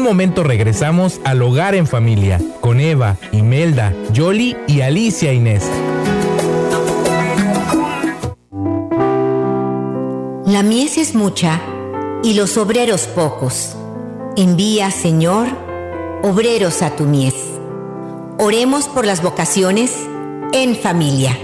momento regresamos al Hogar en Familia con Eva, Imelda, Yoli y Alicia Inés. La mies es mucha y los obreros pocos. Envía, Señor, obreros a tu mies. Oremos por las vocaciones en familia.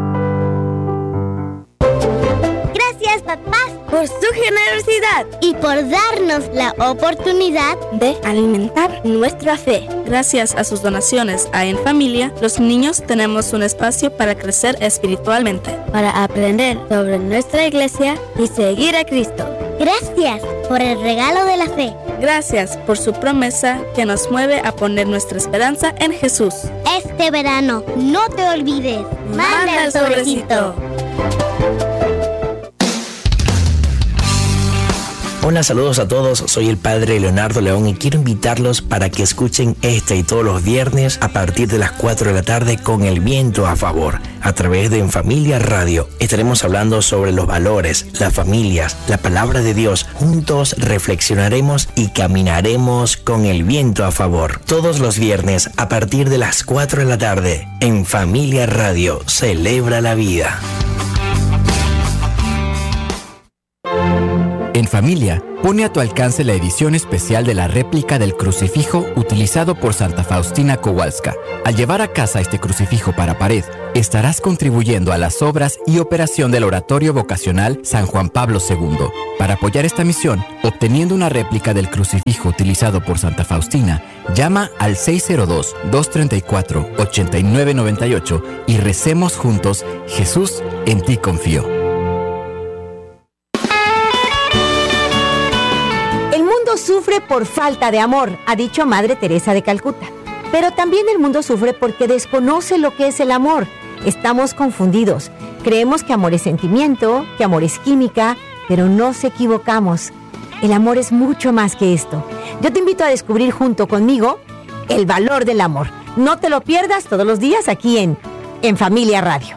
Gracias, papás, por su generosidad y por darnos la oportunidad de alimentar nuestra fe. Gracias a sus donaciones a En Familia, los niños tenemos un espacio para crecer espiritualmente, para aprender sobre nuestra iglesia y seguir a Cristo. Gracias por el regalo de la fe. Gracias por su promesa que nos mueve a poner nuestra esperanza en Jesús. Este verano, no te olvides. Manda el sobrecito. Hola, saludos a todos, soy el padre Leonardo León y quiero invitarlos para que escuchen este y todos los viernes a partir de las 4 de la tarde con el viento a favor, a través de En Familia Radio. Estaremos hablando sobre los valores, las familias, la palabra de Dios. Juntos reflexionaremos y caminaremos con el viento a favor. Todos los viernes a partir de las 4 de la tarde, En Familia Radio, celebra la vida. En Familia, pone a tu alcance la edición especial de la réplica del crucifijo utilizado por Santa Faustina Kowalska. Al llevar a casa este crucifijo para pared, estarás contribuyendo a las obras y operación del Oratorio Vocacional San Juan Pablo II. Para apoyar esta misión, obteniendo una réplica del crucifijo utilizado por Santa Faustina, llama al 602-234-8998 y recemos juntos: Jesús, en ti confío. Sufre por falta de amor, ha dicho Madre Teresa de Calcuta. Pero también el mundo sufre porque desconoce lo que es el amor. Estamos confundidos. Creemos que amor es sentimiento, que amor es química, pero nos equivocamos. El amor es mucho más que esto. Yo te invito a descubrir junto conmigo el valor del amor. No te lo pierdas todos los días aquí en Familia Radio.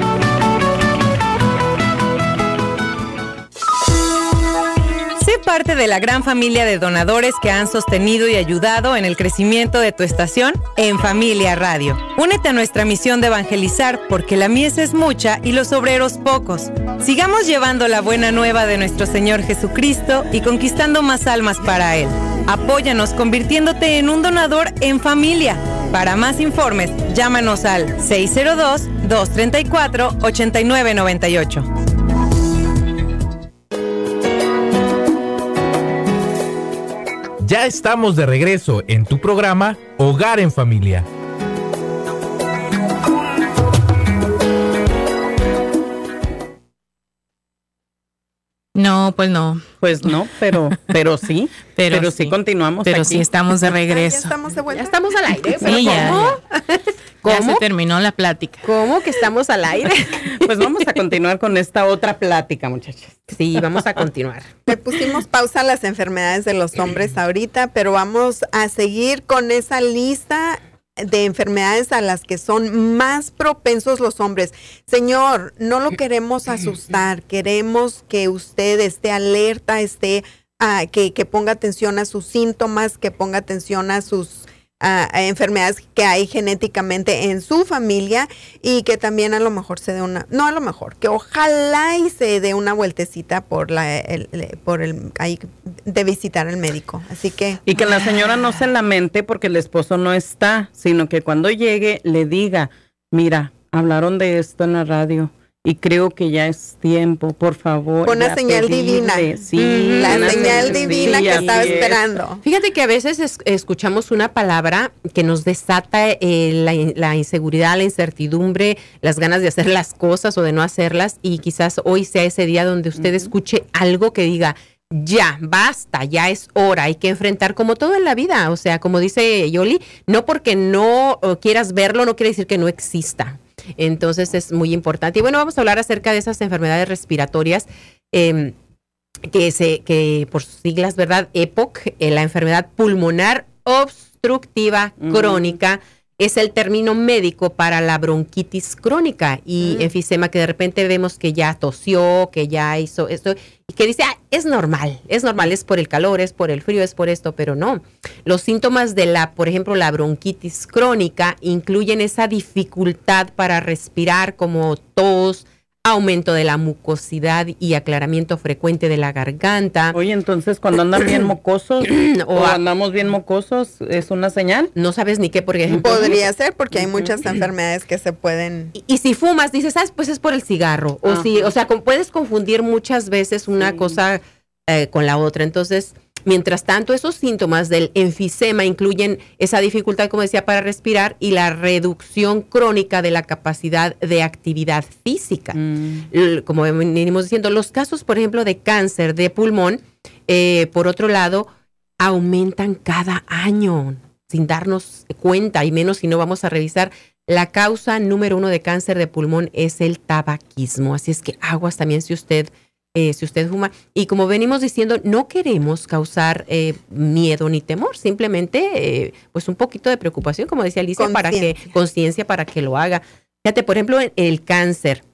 Sé parte de la gran familia de donadores que han sostenido y ayudado en el crecimiento de tu estación En Familia Radio. Únete a nuestra misión de evangelizar porque la mies es mucha y los obreros pocos. Sigamos llevando la buena nueva de nuestro Señor Jesucristo y conquistando más almas para Él. Apóyanos convirtiéndote en un donador en familia. Para más informes, llámanos al 602-234-8998. Ya estamos de regreso en tu programa Hogar en Familia. No, pues no. Pues no, pero sí. Pero sí continuamos Pero aquí. Sí estamos de regreso. ¿Ya estamos de vuelta? Ya estamos al aire. Sí, ya. ¿Cómo? Ya se terminó la plática. ¿Cómo que estamos al aire? Pues vamos a continuar con esta otra plática, muchachos. Sí, vamos a continuar. Le pusimos pausa a las enfermedades de los hombres ahorita, pero vamos a seguir con esa lista de enfermedades a las que son más propensos los hombres. Señor, no lo queremos asustar, queremos que usted esté alerta, que ponga atención a sus síntomas, que ponga atención a sus enfermedades que hay genéticamente en su familia y que también a lo mejor se dé que ojalá y se dé una vueltecita de visitar al médico. Así que. Y que la señora no se lamente porque el esposo no está, sino que cuando llegue le diga, mira, hablaron de esto en la radio. Y creo que ya es tiempo, por favor. Una señal divina. Sí, la señal divina que estaba esperando. Fíjate que a veces escuchamos una palabra que nos desata la inseguridad, la incertidumbre, las ganas de hacer las cosas o de no hacerlas. Y quizás hoy sea ese día donde usted escuche algo que diga, ya, basta, ya es hora, hay que enfrentar como todo en la vida. O sea, como dice Yoli, no porque no quieras verlo, no quiere decir que no exista. Entonces es muy importante. Y bueno, vamos a hablar acerca de esas enfermedades respiratorias que por sus siglas, ¿verdad? EPOC, la enfermedad pulmonar obstructiva crónica es el término médico para la bronquitis crónica y enfisema, que de repente vemos que ya tosió, que ya hizo esto, y que dice, es normal, es por el calor, es por el frío, es por esto, pero no. Los síntomas de por ejemplo, la bronquitis crónica incluyen esa dificultad para respirar, como tos, aumento de la mucosidad y aclaramiento frecuente de la garganta. Oye, entonces cuando andan bien mocosos o andamos bien mocosos, ¿es una señal? No sabes ni qué, por ejemplo. Podría ser, porque hay muchas enfermedades que se pueden... Y si fumas, dices, pues es por el cigarro. O sea, puedes confundir muchas veces una cosa con la otra. Entonces, mientras tanto, esos síntomas del enfisema incluyen esa dificultad, como decía, para respirar y la reducción crónica de la capacidad de actividad física. Como venimos diciendo, los casos, por ejemplo, de cáncer de pulmón, por otro lado, aumentan cada año sin darnos cuenta, y menos si no vamos a revisar. La causa número 1 de cáncer de pulmón es el tabaquismo. Así es que aguas también si usted fuma. Y como venimos diciendo, no queremos causar miedo ni temor, simplemente pues un poquito de preocupación, como decía Alicia, conciencia para que lo haga. Fíjate, por ejemplo, el cáncer.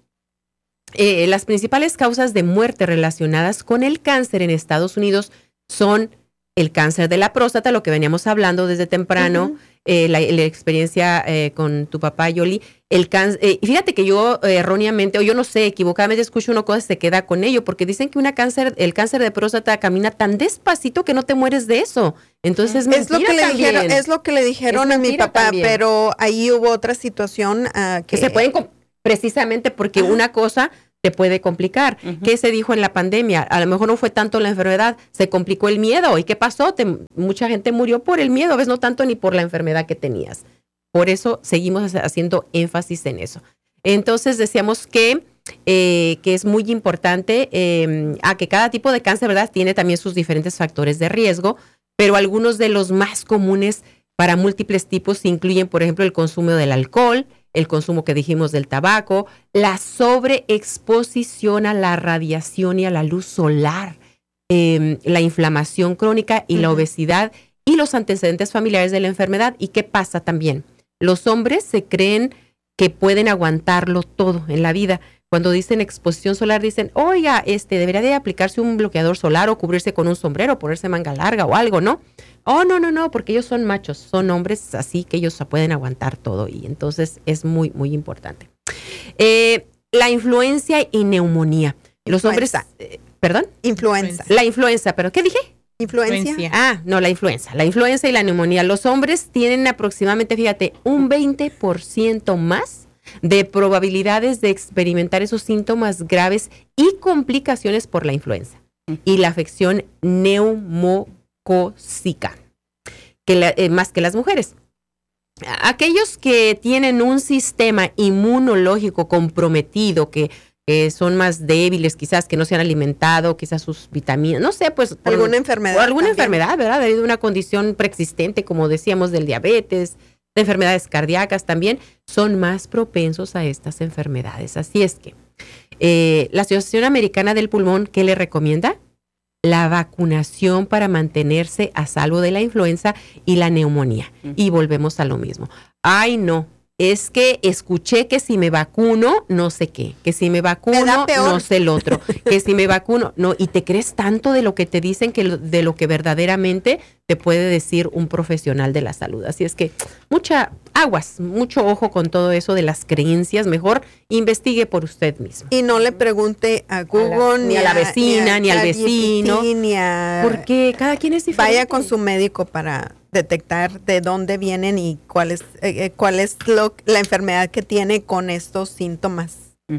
Las principales causas de muerte relacionadas con el cáncer en Estados Unidos son el cáncer de la próstata, lo que veníamos hablando desde temprano, la experiencia con tu papá, Yoli. El cáncer, y fíjate que yo erróneamente, o yo no sé, equivocadamente escucho una cosa y se queda con ello, porque dicen que el cáncer de próstata camina tan despacito que no te mueres de eso. Entonces es mentira también. Es lo que le dijeron a mi papá, también. Pero ahí hubo otra situación que se pueden, precisamente porque una cosa te puede complicar. ¿Qué se dijo en la pandemia? A lo mejor no fue tanto la enfermedad, se complicó el miedo. ¿Y qué pasó? Mucha gente murió por el miedo, ¿ves? No tanto ni por la enfermedad que tenías. Por eso seguimos haciendo énfasis en eso. Entonces decíamos que es muy importante que cada tipo de cáncer, ¿verdad?, tiene también sus diferentes factores de riesgo, pero algunos de los más comunes para múltiples tipos incluyen, por ejemplo, el consumo del alcohol, el consumo que dijimos del tabaco, la sobreexposición a la radiación y a la luz solar, la inflamación crónica y la obesidad y los antecedentes familiares de la enfermedad. ¿Y qué pasa también? Los hombres se creen que pueden aguantarlo todo en la vida. Cuando dicen exposición solar, dicen, oiga, debería de aplicarse un bloqueador solar o cubrirse con un sombrero, ponerse manga larga o algo, ¿no? Oh, no, porque ellos son machos, son hombres así que ellos pueden aguantar todo, y entonces es muy, muy importante. La influencia y neumonía. Los hombres, ¿perdón? Influenza. La influenza, ¿pero qué dije? ¿Influencia? No, la influenza. La influenza y la neumonía. Los hombres tienen aproximadamente, fíjate, un 20% más de probabilidades de experimentar esos síntomas graves y complicaciones por la influenza y la afección neumocócica, más que las mujeres. Aquellos que tienen un sistema inmunológico comprometido, que son más débiles, quizás que no se han alimentado, quizás sus vitaminas, no sé, pues alguna enfermedad. O alguna enfermedad, ¿verdad? Debido a una condición preexistente, como decíamos, del diabetes, de enfermedades cardíacas también, son más propensos a estas enfermedades. Así es que la Asociación Americana del Pulmón, ¿qué le recomienda? La vacunación para mantenerse a salvo de la influenza y la neumonía. Y volvemos a lo mismo. Ay, no. Es que escuché que si me vacuno, no sé qué, que si me vacuno, no sé el otro, que si me vacuno, no, y te crees tanto de lo que te dicen que de lo que verdaderamente te puede decir un profesional de la salud. Así es que mucho ojo con todo eso de las creencias, mejor investigue por usted mismo. Y no le pregunte a Google, ni a la vecina, ni al vecino, porque cada quien es diferente. Vaya con su médico para detectar de dónde vienen y cuál es la enfermedad que tiene con estos síntomas.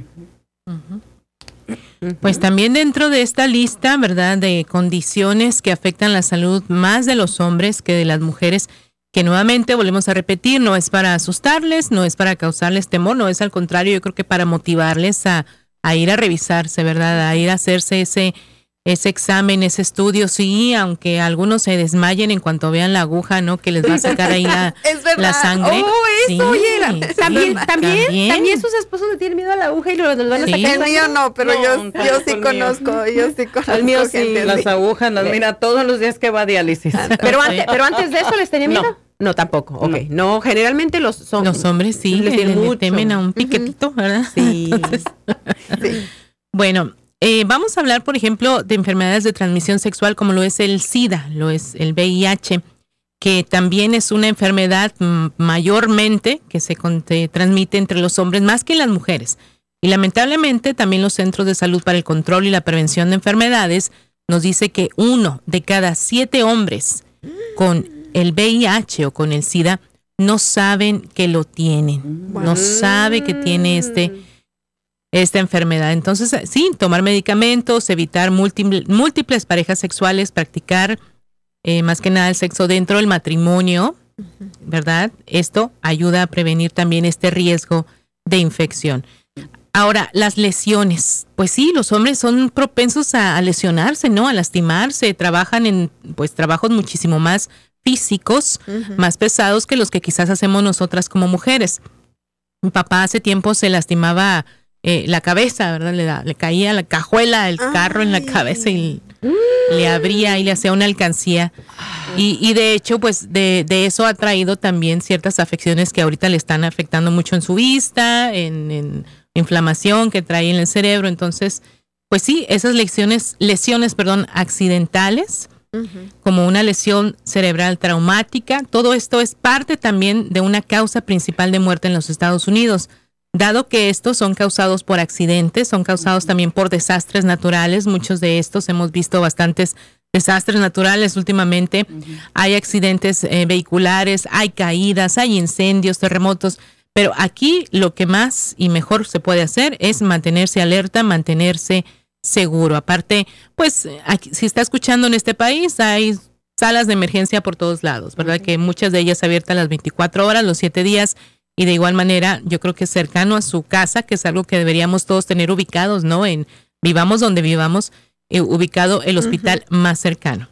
Pues también dentro de esta lista, ¿verdad?, de condiciones que afectan la salud más de los hombres que de las mujeres, que nuevamente volvemos a repetir, no es para asustarles, no es para causarles temor, no es al contrario, yo creo que para motivarles a ir a revisarse, ¿verdad?, a ir a hacerse ese examen, ese estudio. Sí, aunque algunos se desmayen en cuanto vean la aguja, ¿no?, que les va a sacar ahí la sangre. También sus esposos le tienen miedo a la aguja y los van a sacar. El mío no, pero yo sí conozco. El mío sí. Las agujas, mira, todos los días que va a diálisis. Pero antes de eso les tenía miedo. No, tampoco. Ok. No, generalmente los hombres sí, le temen a un piquetito, ¿verdad? Sí. Entonces, sí. Bueno, vamos a hablar, por ejemplo, de enfermedades de transmisión sexual como lo es el SIDA, lo es el VIH, que también es una enfermedad mayormente que se transmite entre los hombres más que en las mujeres. Y lamentablemente también los Centros de Salud para el Control y la Prevención de Enfermedades nos dice que 1 de cada 7 hombres con el VIH o con el SIDA no saben que lo tienen, no sabe que tiene esta enfermedad. Entonces, sí, tomar medicamentos, evitar múltiples parejas sexuales, practicar más que nada el sexo dentro del matrimonio, ¿verdad? Esto ayuda a prevenir también este riesgo de infección. Ahora, las lesiones. Pues sí, los hombres son propensos a lesionarse, ¿no? A lastimarse, trabajan en trabajos muchísimo más físicos, más pesados que los que quizás hacemos nosotras como mujeres. Mi papá hace tiempo se lastimaba la cabeza, ¿verdad? Le caía la cajuela del carro en la cabeza y le abría y le hacía una alcancía. Y de hecho, pues de eso ha traído también ciertas afecciones que ahorita le están afectando mucho en su vista, en inflamación que trae en el cerebro. Entonces, pues sí, esas lesiones, accidentales, como una lesión cerebral traumática, todo esto es parte también de una causa principal de muerte en los Estados Unidos. Dado que estos son causados por accidentes, son causados también por desastres naturales, muchos de estos hemos visto bastantes desastres naturales últimamente, hay accidentes vehiculares, hay caídas, hay incendios, terremotos, pero aquí lo que más y mejor se puede hacer es mantenerse alerta, mantenerse seguro. Aparte, pues aquí, si está escuchando en este país, hay salas de emergencia por todos lados, ¿verdad? Que muchas de ellas abiertas las 24 horas, los 7 días, y de igual manera yo creo que cercano a su casa, que es algo que deberíamos todos tener ubicados, ¿no? Vivamos donde vivamos, ubicado el hospital más cercano.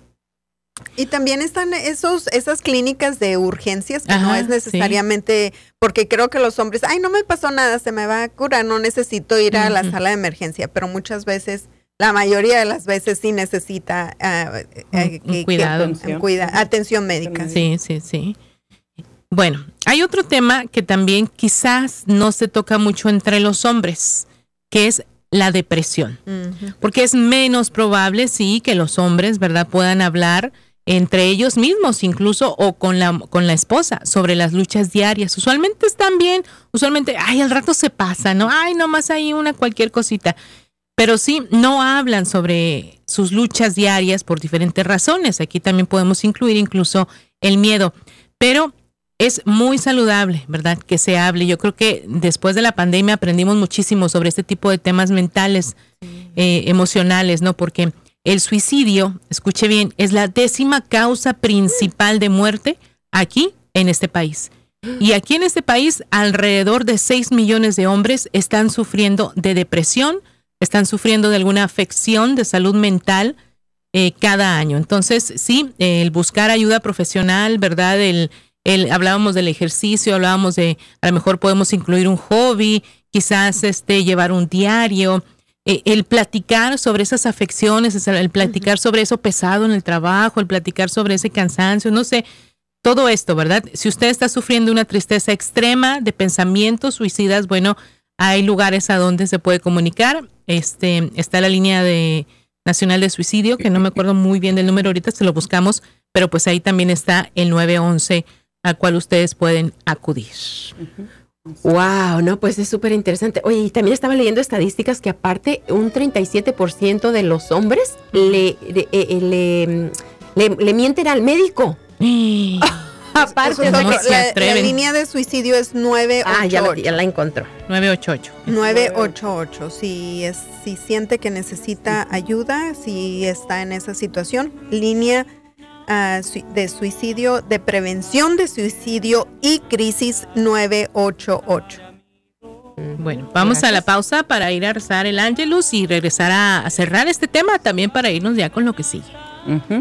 Y también están esas clínicas de urgencias que no es necesariamente, porque creo que los hombres, no me pasó nada, se me va a curar, no necesito ir a la sala de emergencia, pero muchas veces, la mayoría de las veces sí necesita cuidado, atención médica. Sí. Bueno, hay otro tema que también quizás no se toca mucho entre los hombres, que es la depresión, porque es menos probable, sí, que los hombres, ¿verdad?, puedan hablar entre ellos mismos, incluso, o con la esposa, sobre las luchas diarias. Usualmente están bien, al rato se pasa, ¿no? Nomás hay cualquier cosita. Pero sí, no hablan sobre sus luchas diarias por diferentes razones. Aquí también podemos incluir incluso el miedo. Pero es muy saludable, ¿verdad?, que se hable. Yo creo que después de la pandemia aprendimos muchísimo sobre este tipo de temas mentales, emocionales, ¿no? Porque el suicidio, escuche bien, es la 10ª causa principal de muerte aquí en este país. Y aquí en este país, alrededor de 6 millones de hombres están sufriendo de depresión, están sufriendo de alguna afección de salud mental cada año. Entonces, sí, el buscar ayuda profesional, ¿verdad?, hablábamos del ejercicio, hablábamos de, a lo mejor podemos incluir un hobby, quizás llevar un diario, el platicar sobre esas afecciones, el platicar sobre eso pesado en el trabajo, el platicar sobre ese cansancio, no sé, todo esto, ¿verdad? Si usted está sufriendo una tristeza extrema de pensamientos suicidas, bueno, hay lugares a donde se puede comunicar. Está la línea nacional de suicidio, que no me acuerdo muy bien del número ahorita, se lo buscamos, pero pues ahí también está el 911 al cual ustedes pueden acudir. Wow, no, pues es súper interesante. Oye, y también estaba leyendo estadísticas que aparte un 37% de los hombres le mienten al médico. Aparte, la línea de suicidio es 988. Ya la encontró. 988. 988. Si siente que necesita ayuda, si está en esa situación, línea de suicidio, de prevención de suicidio y crisis 988. Bueno, vamos a la pausa para ir a rezar el Ángelus y regresar a cerrar este tema también para irnos ya con lo que sigue.